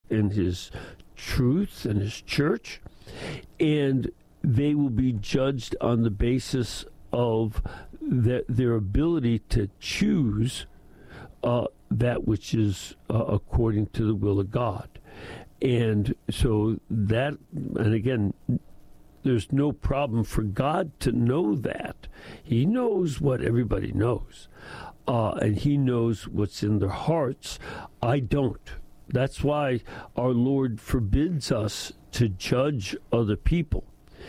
and his truth and his church, and they will be judged on the basis of their ability to choose that which is according to the will of God. And so that, and again, there's no problem for God to know that. He knows what everybody knows, and he knows what's in their hearts. I don't. That's why our Lord forbids us to judge other people.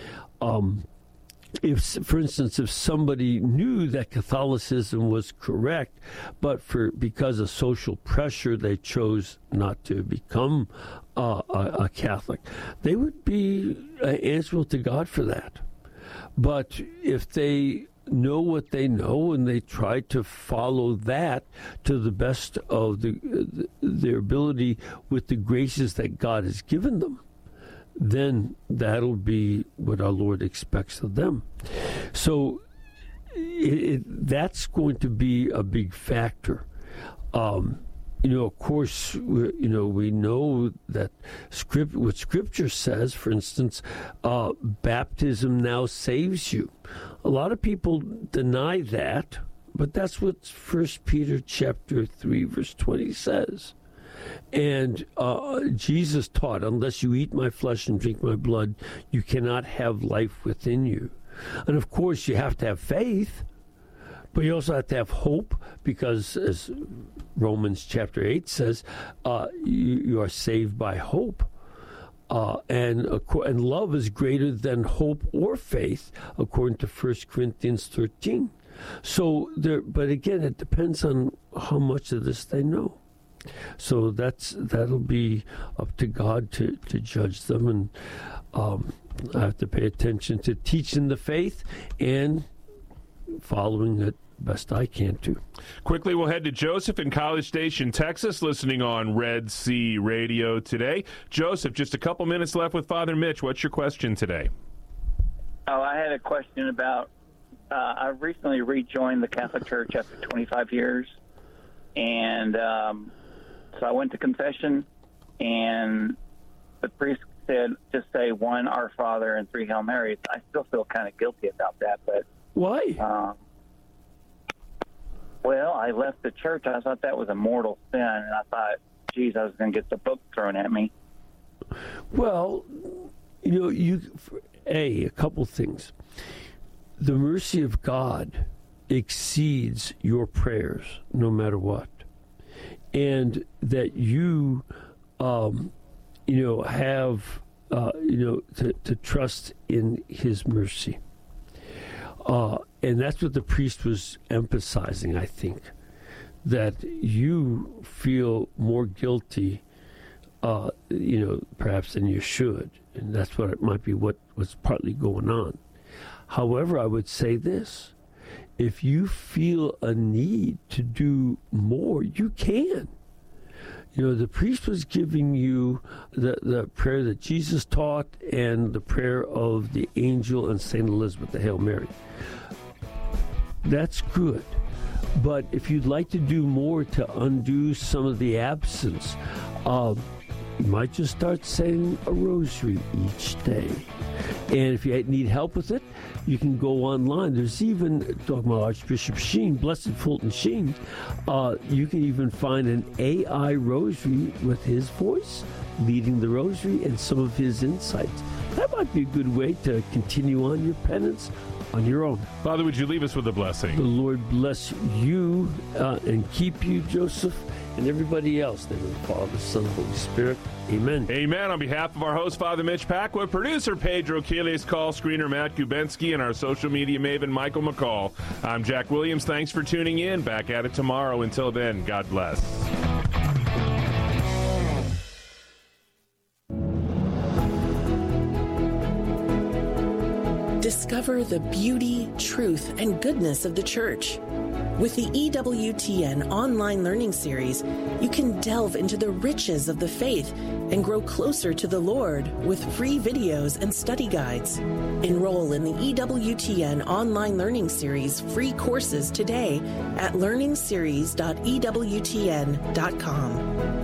If, for instance, if somebody knew that Catholicism was correct, but because of social pressure they chose not to become a Catholic, they would be answerable to God for that. But if they know what they know and they try to follow that to the best of their ability with the graces that God has given them, then that'll be what our Lord expects of them. So that's going to be a big factor. Of course, we know that what Scripture says, for instance, baptism now saves you. A lot of people deny that, but that's what 1 Peter chapter 3, verse 20 says. And Jesus taught, unless you eat my flesh and drink my blood, you cannot have life within you. And of course, you have to have faith, but you also have to have hope, because as Romans chapter 8 says, you are saved by hope. And love is greater than hope or faith, according to 1 Corinthians 13. So, but again, it depends on how much of this they know. So that'll be up to God to judge them, and I have to pay attention to teaching the faith and following it best I can too. Quickly, we'll head to Joseph in College Station, Texas, listening on Red Sea Radio today. Joseph, just a couple minutes left with Father Mitch. What's your question today? Oh, I had a question about, I recently rejoined the Catholic Church after 25 years, and so I went to confession, and the priest said, just say 1 Our Father and 3 Hail Marys. I still feel kind of guilty about that, but... Why? Well, I left the church. I thought that was a mortal sin, and I thought, geez, I was going to get the book thrown at me. Well, a couple things. The mercy of God exceeds your prayers, no matter what. And that you, have, to trust in His mercy. And that's what the priest was emphasizing, I think, that you feel more guilty, perhaps than you should. And that's what it might be what was partly going on. However, I would say this. If you feel a need to do more, you can. The priest was giving you the prayer that Jesus taught and the prayer of the angel and St. Elizabeth, the Hail Mary. That's good. But if you'd like to do more to undo some of the absence, you might just start saying a rosary each day. And if you need help with it, you can go online. There's even, talking about Archbishop Sheen, Blessed Fulton Sheen, you can even find an AI rosary with his voice leading the rosary and some of his insights. That might be a good way to continue on your penance on your own. Father, would you leave us with a blessing? The Lord bless you and keep you, Joseph, and everybody else. In the name of the Father, Son, and Holy Spirit. Amen. Amen. On behalf of our host, Father Mitch Packwood, producer Pedro Quiles, call screener Matt Kubensky, and our social media maven Michael McCall, I'm Jack Williams. Thanks for tuning in. Back at it tomorrow. Until then, God bless. Discover the beauty, truth, and goodness of the Church. With the EWTN online learning series, you can delve into the riches of the faith and grow closer to the Lord with free videos and study guides. Enroll in the EWTN online learning series free courses today at learningseries.ewtn.com.